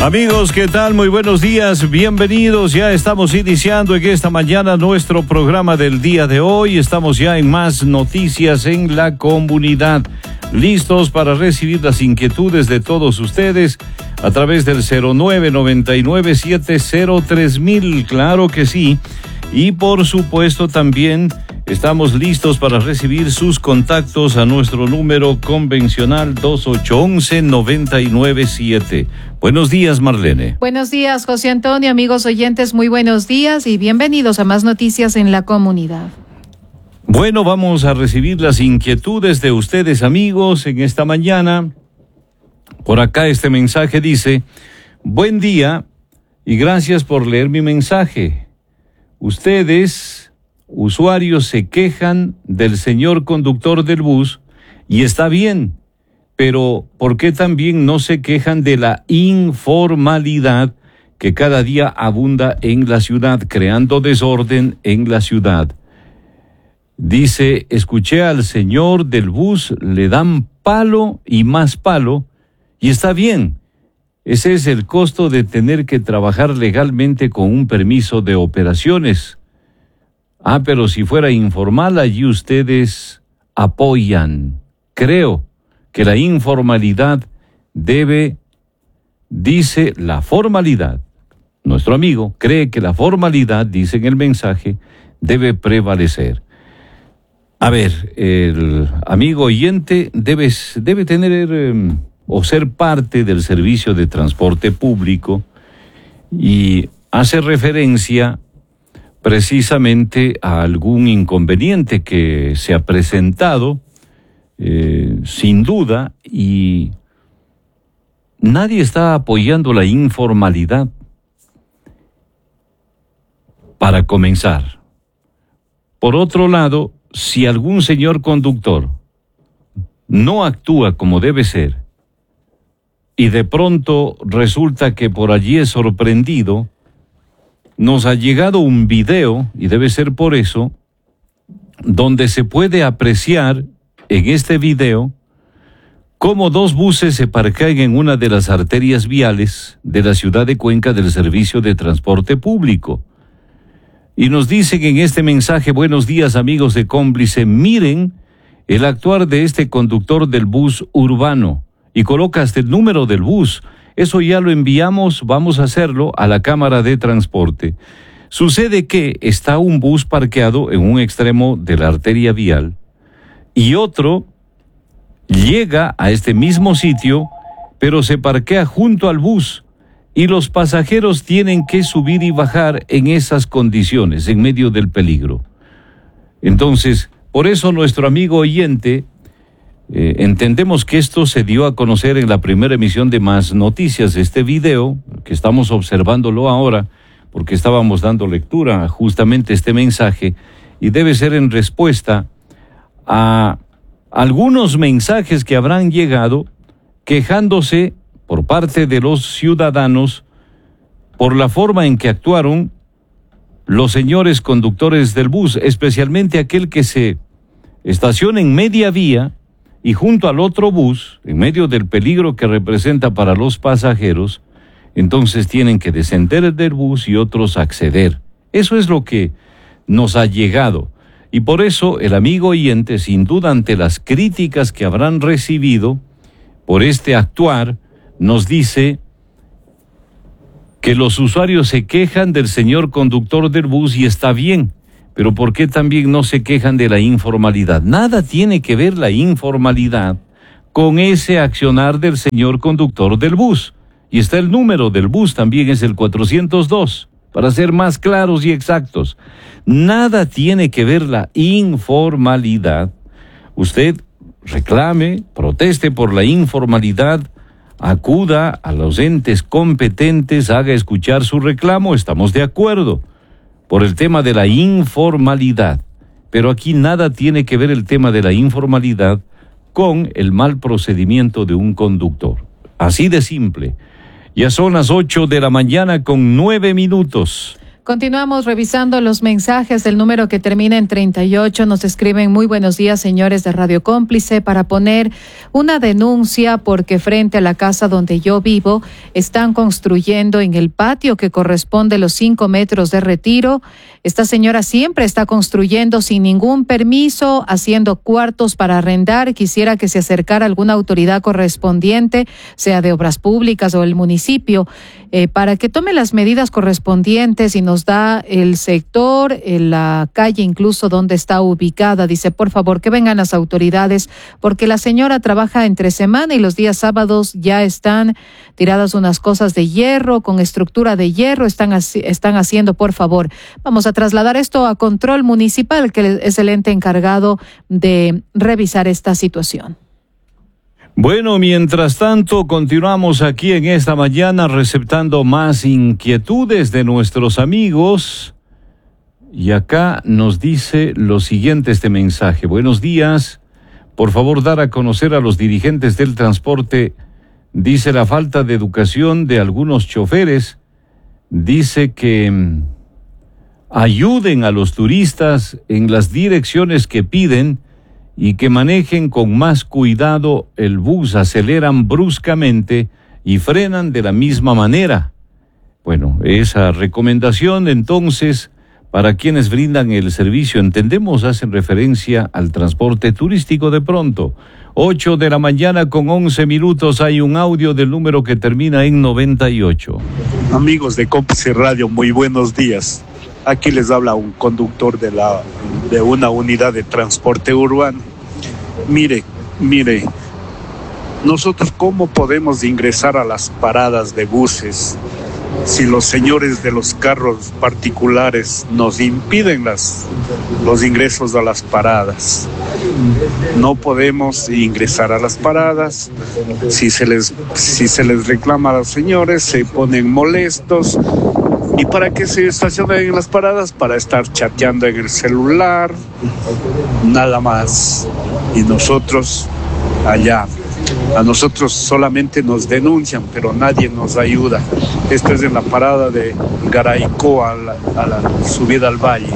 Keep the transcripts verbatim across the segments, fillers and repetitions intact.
Amigos, ¿qué tal? Muy buenos días, bienvenidos. Ya estamos iniciando en esta mañana nuestro programa del día de hoy. Estamos ya en más noticias en la comunidad. Listos para recibir las inquietudes de todos ustedes a través del cero nueve nueve nueve siete cero tres mil. Claro que sí. Y por supuesto también estamos listos para recibir sus contactos a nuestro número convencional dos ocho uno uno nueve nueve siete. Buenos días, Marlene. Buenos días, José Antonio, amigos oyentes, muy buenos días y bienvenidos a más noticias en la comunidad. Bueno, vamos a recibir las inquietudes de ustedes, amigos, en esta mañana. Por acá este mensaje dice: buen día y gracias por leer mi mensaje. Ustedes, usuarios, se quejan del señor conductor del bus y está bien, pero ¿por qué también no se quejan de la informalidad que cada día abunda en la ciudad, creando desorden en la ciudad? Dice, escuché al señor del bus, le dan palo y más palo, y está bien. Ese es el costo de tener que trabajar legalmente con un permiso de operaciones. Ah, pero si fuera informal, allí ustedes apoyan. Creo que la informalidad debe, dice la formalidad. Nuestro amigo cree que la formalidad, dice en el mensaje, debe prevalecer. A ver, el amigo oyente debe, debe tener eh, o ser parte del servicio de transporte público y hace referencia precisamente a algún inconveniente que se ha presentado, eh, sin duda, y nadie está apoyando la informalidad. Para comenzar. Por otro lado, si algún señor conductor no actúa como debe ser y de pronto resulta que por allí es sorprendido, nos ha llegado un video, y debe ser por eso, donde se puede apreciar en este video cómo dos buses se parquean en una de las arterias viales de la ciudad de Cuenca del servicio de transporte público. Y nos dicen en este mensaje: buenos días, amigos de Cómplice, miren el actuar de este conductor del bus urbano, y coloca hasta el número del bus. Eso ya lo enviamos, vamos a hacerlo a la Cámara de Transporte. Sucede que está un bus parqueado en un extremo de la arteria vial y otro llega a este mismo sitio, pero se parquea junto al bus. Y los pasajeros tienen que subir y bajar en esas condiciones, en medio del peligro. Entonces, por eso nuestro amigo oyente, eh, entendemos que esto se dio a conocer en la primera emisión de Más Noticias, este video, que estamos observándolo ahora, porque estábamos dando lectura a justamente este mensaje, y debe ser en respuesta a algunos mensajes que habrán llegado quejándose por parte de los ciudadanos por la forma en que actuaron los señores conductores del bus, especialmente aquel que se estaciona en media vía y junto al otro bus, en medio del peligro que representa para los pasajeros, entonces tienen que descender del bus y otros acceder. Eso es lo que nos ha llegado. Y por eso el amigo oyente, sin duda ante las críticas que habrán recibido por este actuar, nos dice que los usuarios se quejan del señor conductor del bus y está bien, pero ¿por qué también no se quejan de la informalidad? Nada tiene que ver la informalidad con ese accionar del señor conductor del bus. Y está el número del bus, también es el cuatrocientos dos, para ser más claros y exactos. Nada tiene que ver la informalidad. Usted reclame, proteste por la informalidad, acuda a los entes competentes, haga escuchar su reclamo, estamos de acuerdo, por el tema de la informalidad. Pero aquí nada tiene que ver el tema de la informalidad con el mal procedimiento de un conductor. Así de simple. Ya son las ocho de la mañana con nueve minutos. Continuamos revisando los mensajes del número que termina en treinta y ocho. Nos escriben: muy buenos días, señores de Radio Cómplice, para poner una denuncia porque frente a la casa donde yo vivo están construyendo en el patio que corresponde los cinco metros de retiro. Esta señora siempre está construyendo sin ningún permiso, haciendo cuartos para arrendar. Quisiera que se acercara alguna autoridad correspondiente, sea de obras públicas o el municipio, eh, para que tome las medidas correspondientes y nos Nos da el sector, la calle incluso donde está ubicada. Dice, por favor, que vengan las autoridades, porque la señora trabaja entre semana y los días sábados ya están tiradas unas cosas de hierro, con estructura de hierro, están, están haciendo, por favor. Vamos a trasladar esto a Control Municipal, que es el ente encargado de revisar esta situación. Bueno, mientras tanto, continuamos aquí en esta mañana receptando más inquietudes de nuestros amigos. Y acá nos dice lo siguiente este mensaje. Buenos días. Por favor, dar a conocer a los dirigentes del transporte. Dice la falta de educación de algunos choferes. Dice que mmm, ayuden a los turistas en las direcciones que piden y que manejen con más cuidado el bus, aceleran bruscamente y frenan de la misma manera. Bueno, esa recomendación entonces para quienes brindan el servicio, entendemos, hacen referencia al transporte turístico de pronto. Ocho de la mañana con once minutos, hay un audio del número que termina en noventa y ocho. Amigos de Cómplice Radio, muy buenos días. Aquí les habla un conductor de la de una unidad de transporte urbano. Mire, mire, nosotros cómo podemos ingresar a las paradas de buses si los señores de los carros particulares nos impiden las, los ingresos a las paradas. No podemos ingresar a las paradas. Si se les, si se les reclama a los señores, se ponen molestos. ¿Y para qué se estacionan en las paradas? Para estar chateando en el celular, nada más. Y nosotros allá, a nosotros solamente nos denuncian, pero nadie nos ayuda. Esto es en la parada de Garayco a la, a la subida al valle.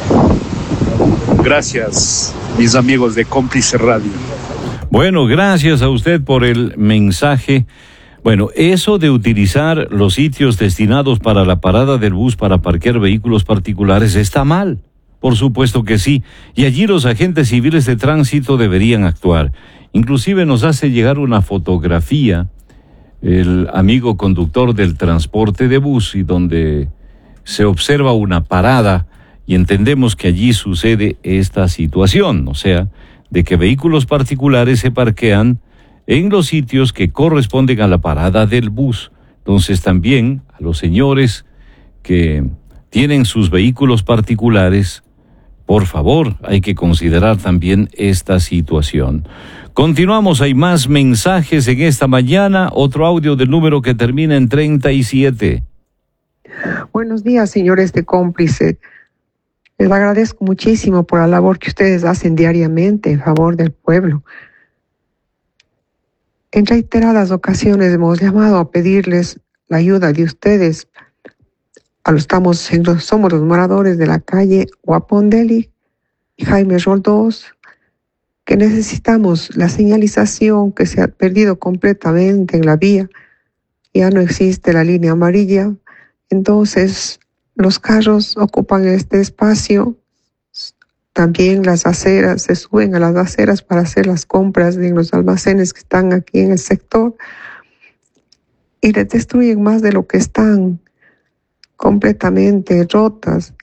Gracias, mis amigos de Cómplice Radio. Bueno, gracias a usted por el mensaje. Bueno, eso de utilizar los sitios destinados para la parada del bus para parquear vehículos particulares está mal. Por supuesto que sí. Y allí los agentes civiles de tránsito deberían actuar. Inclusive nos hace llegar una fotografía el amigo conductor del transporte de bus y donde se observa una parada y entendemos que allí sucede esta situación, o sea, de que vehículos particulares se parquean en los sitios que corresponden a la parada del bus. Entonces también a los señores que tienen sus vehículos particulares, por favor, hay que considerar también esta situación. Continuamos, hay más mensajes en esta mañana. Otro audio del número que termina en treinta y siete. Buenos días, señores de Cómplice. Les agradezco muchísimo por la labor que ustedes hacen diariamente en favor del pueblo. En reiteradas ocasiones hemos llamado a pedirles la ayuda de ustedes. Estamos, somos los moradores de la calle Guapondeli y Jaime Roldós, que necesitamos la señalización que se ha perdido completamente en la vía. Ya no existe la línea amarilla. Entonces, los carros ocupan este espacio. También las aceras, se suben a las aceras para hacer las compras en los almacenes que están aquí en el sector y les destruyen más de lo que están, completamente rotas.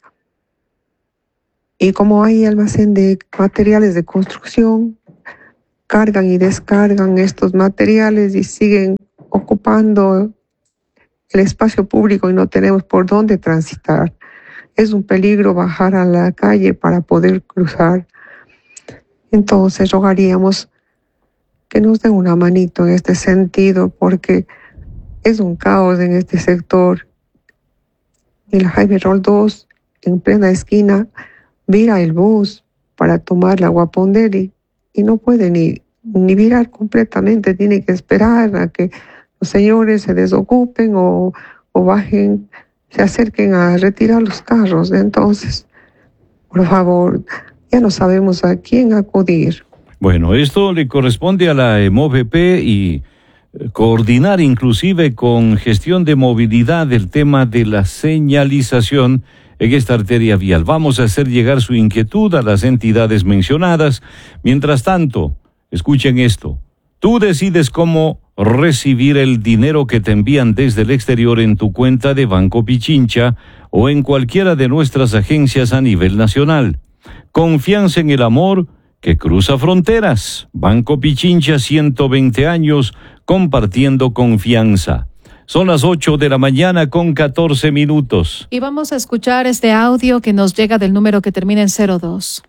Y como hay almacén de materiales de construcción, cargan y descargan estos materiales y siguen ocupando el espacio público y no tenemos por dónde transitar. Es un peligro bajar a la calle para poder cruzar. Entonces rogaríamos que nos den una manito en este sentido, porque es un caos en este sector. Y la Jaime Roldós, en plena esquina, vira el bus para tomar la Guapondeli y no puede ni, ni virar completamente, tiene que esperar a que los señores se desocupen o, o bajen se acerquen a retirar los carros. Entonces, por favor, ya no sabemos a quién acudir. Bueno, esto le corresponde a la EMOVP y coordinar inclusive con gestión de movilidad el tema de la señalización en esta arteria vial. Vamos a hacer llegar su inquietud a las entidades mencionadas. Mientras tanto, escuchen esto. Tú decides cómo recibir el dinero que te envían desde el exterior en tu cuenta de Banco Pichincha o en cualquiera de nuestras agencias a nivel nacional. Confianza en el amor que cruza fronteras. Banco Pichincha, ciento veinte años compartiendo confianza. Son las ocho de la mañana con catorce minutos. Y vamos a escuchar este audio que nos llega del número que termina en cero dos.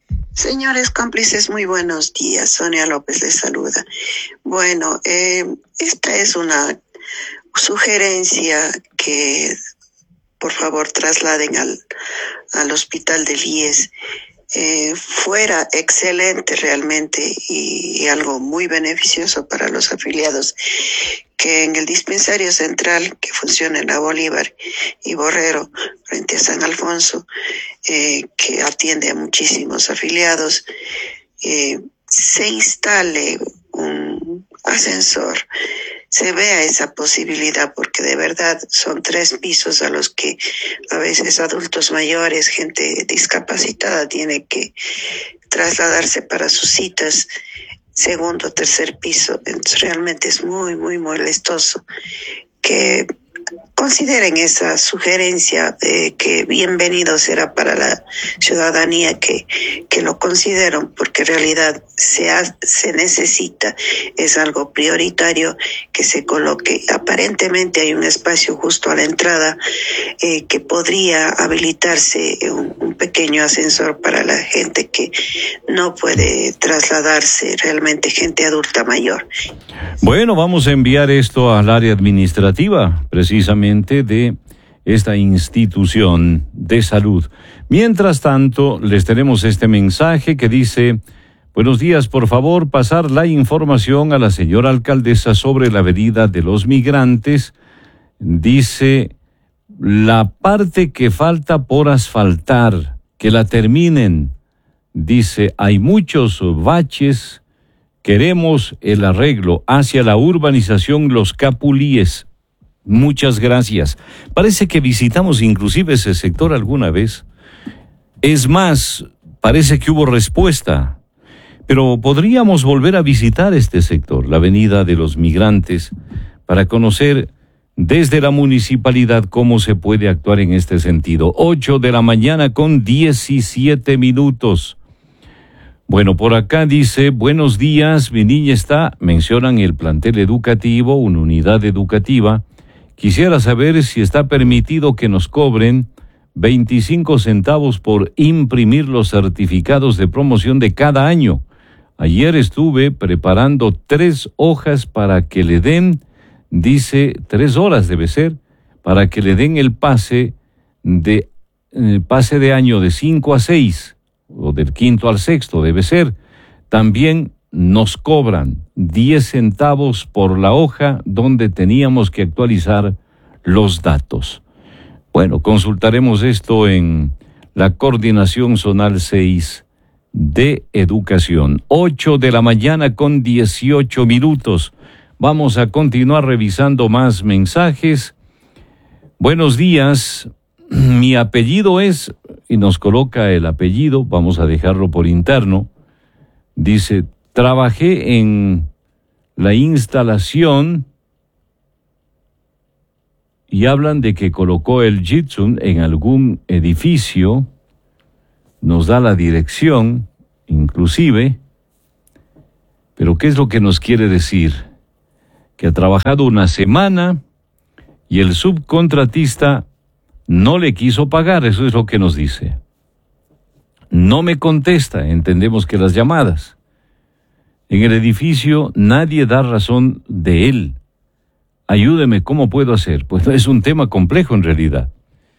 Señores cómplices, muy buenos días. Sonia López les saluda. Bueno, eh, esta es una sugerencia que por favor trasladen al, al hospital del I E S. Eh, fuera excelente realmente y, y algo muy beneficioso para los afiliados que en el dispensario central que funciona en la Bolívar y Borrero frente a San Alfonso, eh, que atiende a muchísimos afiliados, eh, se instale un ascensor, se vea esa posibilidad, porque de verdad son tres pisos a los que a veces adultos mayores, gente discapacitada tiene que trasladarse para sus citas, segundo o tercer piso. Entonces realmente es muy, muy molestoso que consideren esa sugerencia, eh, que bienvenido será para la ciudadanía que, que lo consideran, porque en realidad se, ha, se necesita, es algo prioritario que se coloque. Aparentemente hay un espacio justo a la entrada eh, que podría habilitarse un, un pequeño ascensor para la gente que no puede trasladarse, realmente gente adulta mayor. Bueno, vamos a enviar esto al área administrativa, precisamente de esta institución de salud. Mientras tanto, les tenemos este mensaje que dice: buenos días, por favor, pasar la información a la señora alcaldesa sobre la avenida de los migrantes. Dice, la parte que falta por asfaltar, que la terminen. Dice, hay muchos baches. Queremos el arreglo hacia la urbanización Los Capulíes. Muchas gracias. Parece que visitamos inclusive ese sector alguna vez. Es más, parece que hubo respuesta. Pero podríamos volver a visitar este sector, la avenida de los migrantes, para conocer desde la municipalidad cómo se puede actuar en este sentido. Ocho de la mañana con diecisiete minutos. Bueno, por acá dice, buenos días, mi niña está, mencionan el plantel educativo, una unidad educativa. Quisiera saber si está permitido que nos cobren veinticinco centavos por imprimir los certificados de promoción de cada año. Ayer estuve preparando tres hojas para que le den, dice, tres horas debe ser, para que le den el pase de, eh, pase de año de cinco a seis. O del quinto al sexto debe ser. También nos cobran diez centavos por la hoja donde teníamos que actualizar los datos. Bueno, consultaremos esto en la Coordinación Zonal seis de Educación. Ocho de la mañana con dieciocho minutos. Vamos a continuar revisando más mensajes. Buenos días. Mi apellido es, y nos coloca el apellido, vamos a dejarlo por interno. Dice, trabajé en la instalación y hablan de que colocó el gypsum en algún edificio. Nos da la dirección, inclusive. Pero ¿qué es lo que nos quiere decir? Que ha trabajado una semana y el subcontratista no le quiso pagar, eso es lo que nos dice. No me contesta, entendemos que las llamadas. En el edificio nadie da razón de él. Ayúdeme, ¿cómo puedo hacer? Pues es un tema complejo en realidad.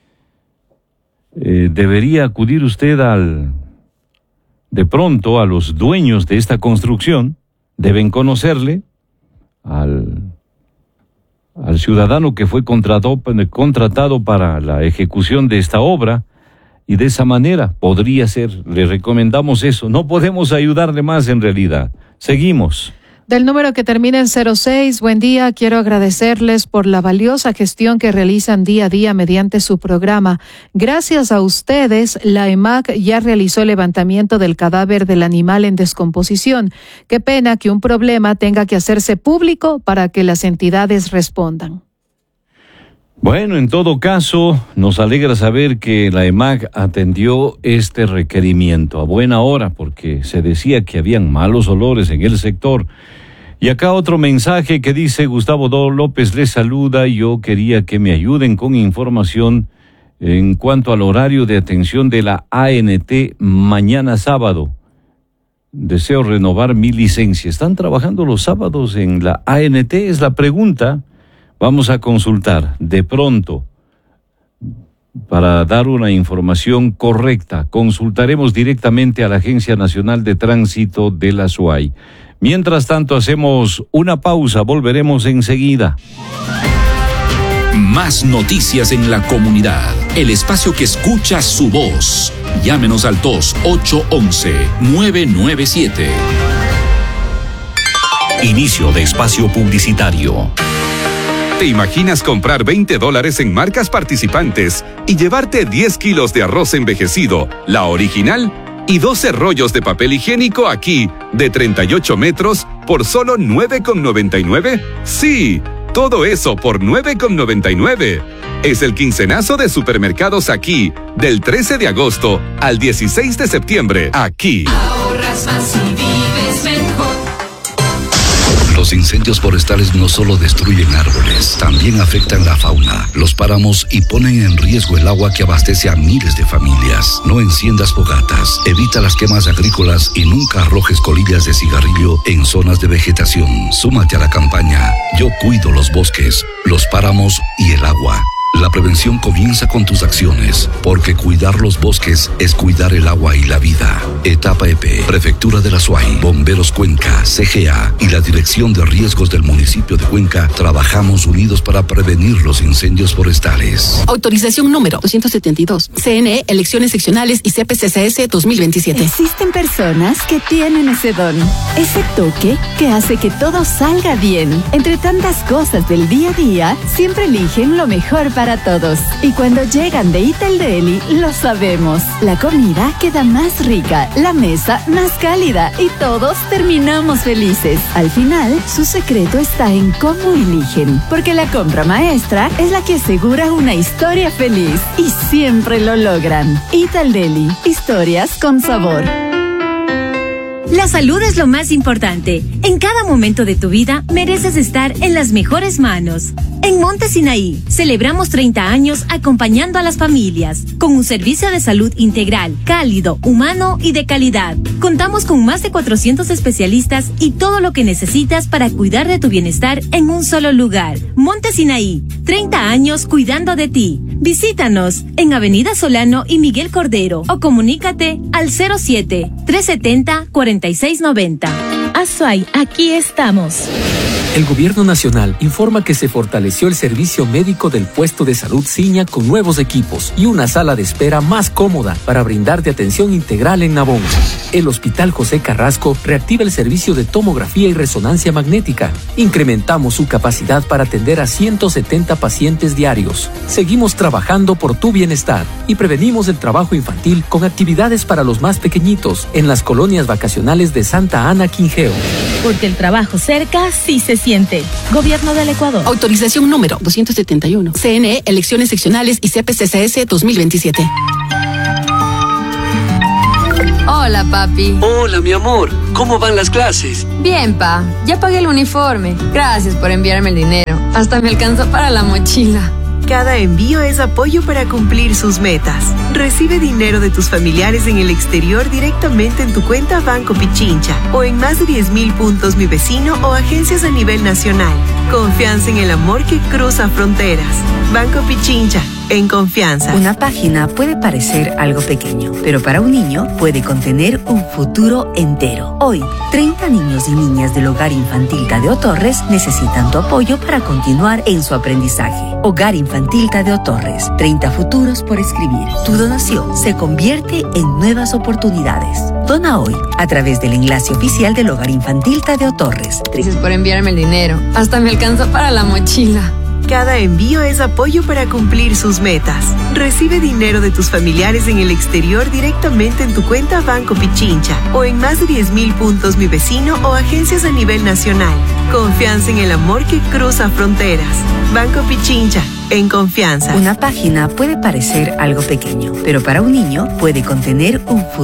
Eh, debería acudir usted al, de pronto a los dueños de esta construcción, deben conocerle, al al ciudadano que fue contratado, contratado para la ejecución de esta obra, y de esa manera podría ser. Le recomendamos eso. No podemos ayudarle más en realidad. Seguimos. Del número que termina en cero seis, buen día, quiero agradecerles por la valiosa gestión que realizan día a día mediante su programa. Gracias a ustedes, la E M A C ya realizó el levantamiento del cadáver del animal en descomposición. Qué pena que un problema tenga que hacerse público para que las entidades respondan. Bueno, en todo caso, nos alegra saber que la E M A C atendió este requerimiento a buena hora, porque se decía que habían malos olores en el sector. Y acá otro mensaje que dice: Gustavo Do López les saluda. Yo quería que me ayuden con información en cuanto al horario de atención de la A N T mañana sábado. Deseo renovar mi licencia. ¿Están trabajando los sábados en la A N T? Es la pregunta. Vamos a consultar de pronto para dar una información correcta. Consultaremos directamente a la Agencia Nacional de Tránsito de la S U A Y. Mientras tanto, hacemos una pausa. Volveremos enseguida. Más noticias en la comunidad. El espacio que escucha su voz. Llámenos al dos ocho once, nueve nueve siete. Inicio de espacio publicitario. ¿Te imaginas comprar veinte dólares en marcas participantes y llevarte diez kilos de arroz envejecido, la original, y doce rollos de papel higiénico aquí, de treinta y ocho metros, por solo nueve con noventa y nueve? Sí, todo eso por nueve con noventa y nueve. Es el quincenazo de Supermercados Aquí, del trece de agosto al dieciséis de septiembre, aquí. Ahorras más y vives mejor. Los incendios forestales no solo destruyen árboles, también afectan la fauna, los páramos y ponen en riesgo el agua que abastece a miles de familias. No enciendas fogatas, evita las quemas agrícolas y nunca arrojes colillas de cigarrillo en zonas de vegetación. Súmate a la campaña Yo cuido los bosques, los páramos y el agua. La prevención comienza con tus acciones, porque cuidar los bosques es cuidar el agua y la vida. Etapa E P, Prefectura de la S U A Y, Bomberos Cuenca, C G A y la Dirección de Riesgos del municipio de Cuenca trabajamos unidos para prevenir los incendios forestales. Autorización número doscientos setenta y dos. C N E, Elecciones Seccionales y C P C C S dos mil veintisiete. Existen personas que tienen ese don, ese toque que hace que todo salga bien. Entre tantas cosas del día a día, siempre eligen lo mejor para todos. Y cuando llegan de Ital Deli, lo sabemos. La comida queda más rica, la mesa más cálida y todos terminamos felices. Al final, su secreto está en cómo eligen, porque la compra maestra es la que asegura una historia feliz y siempre lo logran. Ital Deli, historias con sabor. La salud es lo más importante. En cada momento de tu vida mereces estar en las mejores manos. En Monte Sinaí celebramos treinta años acompañando a las familias con un servicio de salud integral, cálido, humano y de calidad. Contamos con más de cuatrocientos especialistas y todo lo que necesitas para cuidar de tu bienestar en un solo lugar. Monte Sinaí, treinta años cuidando de ti. Visítanos en Avenida Solano y Miguel Cordero o comunícate al cero siete, tres setenta, cuarenta y seis noventa. Azuay, aquí estamos. El Gobierno Nacional informa que se fortaleció el servicio médico del puesto de salud Ciña con nuevos equipos y una sala de espera más cómoda para brindarte atención integral en Nabón. El Hospital José Carrasco reactiva el servicio de tomografía y resonancia magnética. Incrementamos su capacidad para atender a ciento setenta pacientes diarios. Seguimos trabajando por tu bienestar y prevenimos el trabajo infantil con actividades para los más pequeñitos en las colonias vacacionales de Santa Ana, Quingeo. Porque el trabajo cerca sí se siente. Gobierno del Ecuador. Autorización número doscientos setenta y uno. C N E, Elecciones Seccionales y C P C C S dos mil veintisiete. Hola, papi. Hola, mi amor. ¿Cómo van las clases? Bien, pa. Ya pagué el uniforme. Gracias por enviarme el dinero. Hasta me alcanzó para la mochila. Cada envío es apoyo para cumplir sus metas. Recibe dinero de tus familiares en el exterior directamente en tu cuenta Banco Pichincha o en más de diez mil puntos Mi Vecino o agencias a nivel nacional. Confianza en el amor que cruza fronteras. Banco Pichincha. en confianza. Una página puede parecer algo pequeño, pero para un niño puede contener un futuro entero. Hoy, treinta niños y niñas del Hogar Infantil Tadeo Torres necesitan tu apoyo para continuar en su aprendizaje. Hogar Infantil Tadeo Torres, treinta futuros por escribir. Tu donación se convierte en nuevas oportunidades. Dona hoy a través del enlace oficial del Hogar Infantil Tadeo Torres. Gracias por enviarme el dinero. Hasta me alcanzó para la mochila. Cada envío es apoyo para cumplir sus metas. Recibe dinero de tus familiares en el exterior directamente en tu cuenta Banco Pichincha o en más de diez mil puntos Mi Vecino o agencias a nivel nacional. Confianza en el amor que cruza fronteras. Banco Pichincha, en confianza. Una página puede parecer algo pequeño, pero para un niño puede contener un futuro.